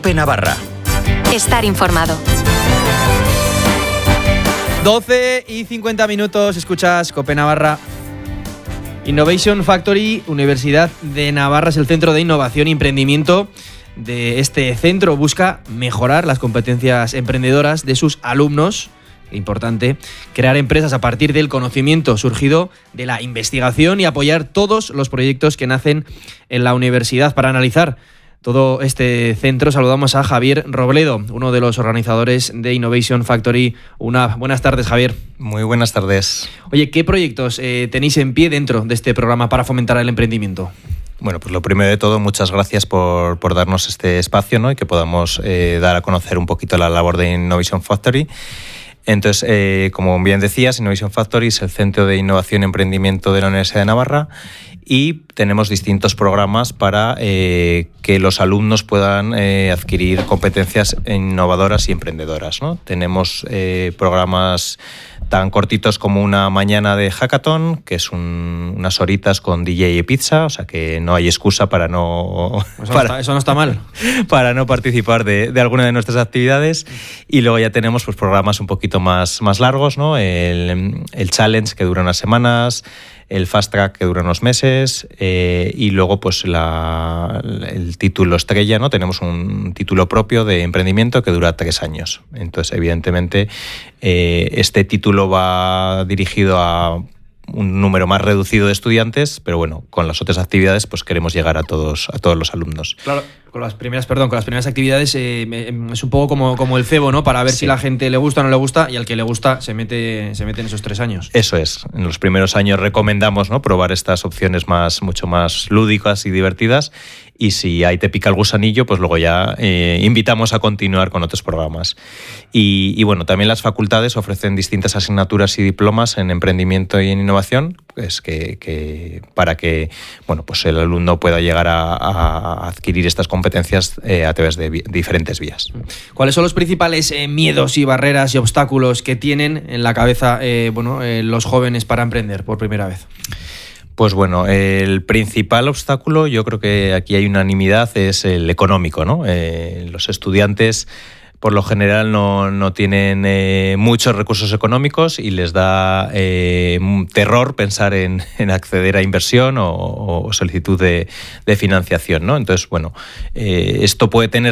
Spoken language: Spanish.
COPE Navarra. Estar informado. 12:50, escuchas COPE Navarra. Innovation Factory, Universidad de Navarra, es el centro de innovación y emprendimiento de este centro. Busca mejorar las competencias emprendedoras de sus alumnos. Importante, crear empresas a partir del conocimiento surgido de la investigación y apoyar todos los proyectos que nacen en la universidad. Para analizar todo este centro saludamos a Javier Robledo, uno de los organizadores de Innovation Factory. Buenas tardes, Javier. Muy buenas tardes. Oye, ¿qué proyectos tenéis en pie dentro de este programa para fomentar el emprendimiento? Bueno, pues lo primero de todo, muchas gracias por darnos este espacio, ¿no? Y que podamos dar a conocer un poquito la labor de Innovation Factory. Entonces, como bien decías, Innovation Factory es el centro de innovación y emprendimiento de la Universidad de Navarra y tenemos distintos programas para que los alumnos puedan adquirir competencias innovadoras y emprendedoras, ¿no? Tenemos programas tan cortitos como una mañana de hackathon, que es unas horitas con DJ y pizza, o sea que no hay excusa para no... Eso no está mal. Para no participar de alguna de nuestras actividades. Y luego ya tenemos pues programas un poquito más largos, ¿no? El challenge, que dura unas semanas, el fast track, que dura unos meses, y luego pues el título estrella, ¿no? Tenemos un título propio de emprendimiento que dura 3 años. Entonces, evidentemente, este título va dirigido a un número más reducido de estudiantes, pero bueno, con las otras actividades pues queremos llegar a todos los alumnos. Claro, con las primeras actividades es un poco como el cebo, ¿no? Para ver si la gente le gusta o no le gusta, y al que le gusta se mete en esos 3 años. Eso es. En los primeros años recomendamos, ¿no?, probar estas opciones mucho más lúdicas y divertidas, y si ahí te pica el gusanillo, pues luego ya invitamos a continuar con otros programas. Y bueno, también las facultades ofrecen distintas asignaturas y diplomas en emprendimiento y en innovación, pues para que bueno, pues el alumno pueda llegar a adquirir estas competencias a través de diferentes vías. ¿Cuáles son los principales miedos y barreras y obstáculos que tienen en la cabeza los jóvenes para emprender por primera vez? Pues bueno, el principal obstáculo, yo creo que aquí hay unanimidad, es el económico, ¿no? Los estudiantes por lo general no tienen muchos recursos económicos y les da terror pensar en acceder a inversión o solicitud de financiación, ¿no? Entonces, bueno, esto puede tener